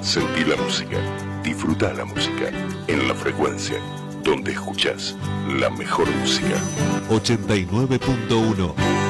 Sentí la música, disfruta la música, en la frecuencia, donde escuchás la mejor música. 89.1